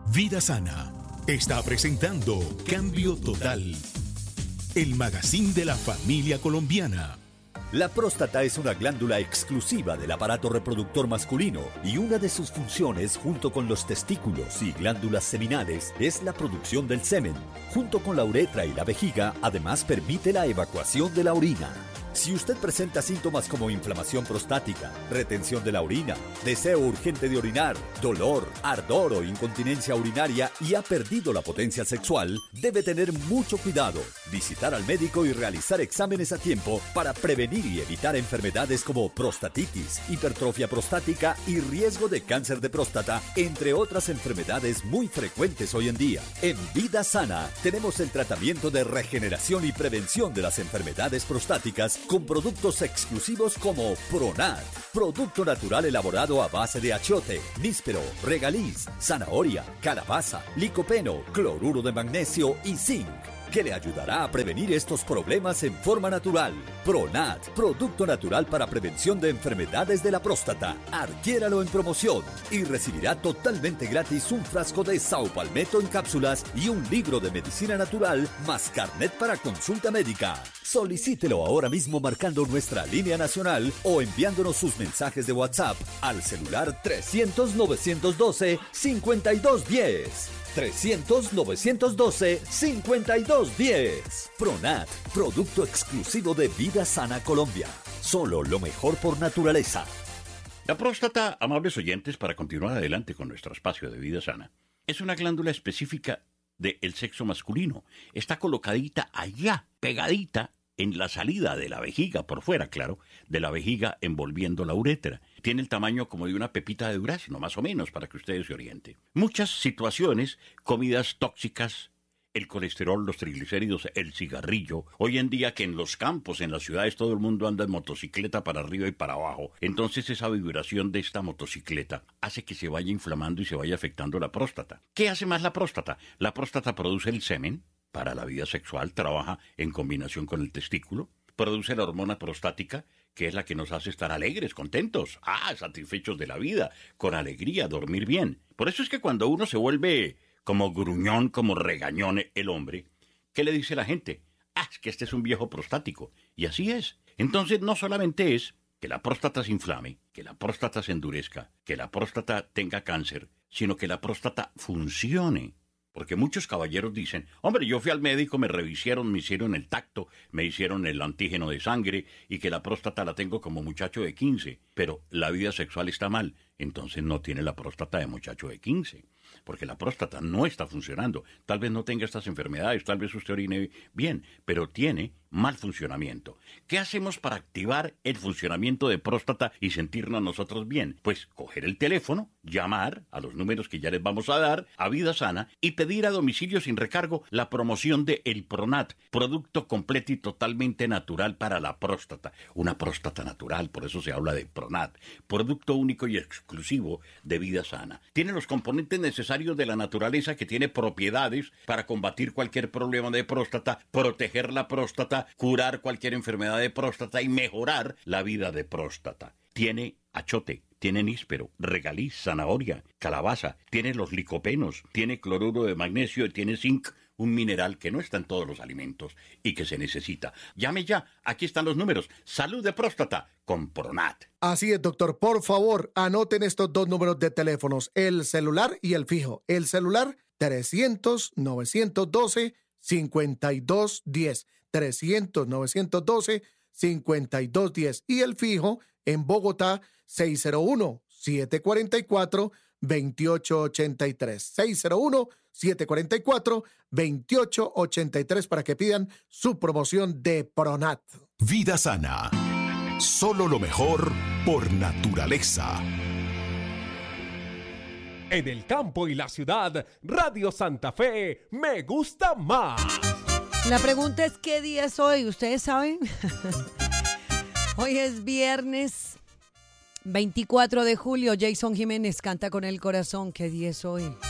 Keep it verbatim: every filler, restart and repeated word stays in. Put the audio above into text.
Vida Sana está presentando Cambio Total, el magazine de la familia colombiana. La próstata es una glándula exclusiva del aparato reproductor masculino y una de sus funciones, junto con los testículos y glándulas seminales, es la producción del semen. Junto con la uretra y la vejiga, además permite la evacuación de la orina. Si usted presenta síntomas como inflamación prostática, retención de la orina, deseo urgente de orinar, dolor, ardor o incontinencia urinaria y ha perdido la potencia sexual, debe tener mucho cuidado, visitar al médico y realizar exámenes a tiempo para prevenir y evitar enfermedades como prostatitis, hipertrofia prostática y riesgo de cáncer de próstata, entre otras enfermedades muy frecuentes hoy en día. En Vida Sana tenemos el tratamiento de regeneración y prevención de las enfermedades prostáticas con productos exclusivos como Pronat, producto natural elaborado a base de achiote, níspero, regaliz, zanahoria, calabaza, licopeno, cloruro de magnesio y zinc, que le ayudará a prevenir estos problemas en forma natural. Pronat, producto natural para prevención de enfermedades de la próstata. Adquiéralo en promoción y recibirá totalmente gratis un frasco de Saupalmeto en cápsulas y un libro de medicina natural más carnet para consulta médica. Solicítelo ahora mismo marcando nuestra línea nacional o enviándonos sus mensajes de WhatsApp al celular trescientos, novecientos doce, cincuenta y dos diez. trescientos, novecientos doce, cincuenta y dos diez. Pronat, producto exclusivo de Vida Sana Colombia. Solo lo mejor por naturaleza. La próstata, amables oyentes, para continuar adelante con nuestro espacio de Vida Sana, es una glándula específica del sexo masculino. Está colocadita allá, pegadita en la salida de la vejiga, por fuera, claro, de la vejiga envolviendo la uretra. Tiene el tamaño como de una pepita de durazno, más o menos, para que ustedes se orienten. Muchas situaciones, comidas tóxicas, el colesterol, los triglicéridos, el cigarrillo. Hoy en día que en los campos, en las ciudades, todo el mundo anda en motocicleta para arriba y para abajo. Entonces esa vibración de esta motocicleta hace que se vaya inflamando y se vaya afectando la próstata. ¿Qué hace más la próstata? La próstata produce el semen. Para la vida sexual, trabaja en combinación con el testículo, produce la hormona prostática, que es la que nos hace estar alegres, contentos, ah, satisfechos de la vida, con alegría, dormir bien. Por eso es que cuando uno se vuelve como gruñón, como regañón el hombre, ¿qué le dice la gente? Ah, es que este es un viejo prostático. Y así es. Entonces no solamente es que la próstata se inflame, que la próstata se endurezca, que la próstata tenga cáncer, sino que la próstata funcione. Porque muchos caballeros dicen, hombre, yo fui al médico, me revisaron, me hicieron el tacto, me hicieron el antígeno de sangre y que la próstata la tengo como muchacho de quince, pero la vida sexual está mal, entonces no tiene la próstata de muchacho de quince, porque la próstata no está funcionando. Tal vez no tenga estas enfermedades, tal vez usted orine bien, pero tiene mal funcionamiento. ¿Qué hacemos para activar el funcionamiento de próstata y sentirnos nosotros bien? Pues coger el teléfono, llamar a los números que ya les vamos a dar, a Vida Sana, y pedir a domicilio sin recargo la promoción de El Pronat, producto completo y totalmente natural para la próstata. Una próstata natural, por eso se habla de Pronat, producto único y exclusivo de Vida Sana. Tiene los componentes necesarios de la naturaleza, que tiene propiedades para combatir cualquier problema de próstata, proteger la próstata, curar cualquier enfermedad de próstata y mejorar la vida de próstata. Tiene achiote, tiene níspero, regaliz, zanahoria, calabaza, tiene los licopenos, tiene cloruro de magnesio y tiene zinc, un mineral que no está en todos los alimentos y que se necesita. Llame ya, aquí están los números. Salud de próstata con Pronat. Así es, doctor. Por favor, anoten estos dos números de teléfonos, el celular y el fijo. El celular, trescientos, novecientos doce, cincuenta y dos diez. trescientos, novecientos doce, cincuenta y dos diez. Y el fijo en Bogotá, seis cero uno, siete cuatro cuatro, dos ocho ocho tres. seis cero uno, siete cuatro cuatro, dos ocho ocho tres para que pidan su promoción de Pronat. Vida Sana. Solo lo mejor por naturaleza. En el campo y la ciudad, Radio Santa Fe me gusta más. La pregunta es, ¿qué día es hoy? ¿Ustedes saben? Hoy es viernes veinticuatro de julio. Jason Jiménez canta con el corazón. ¿Qué día es hoy?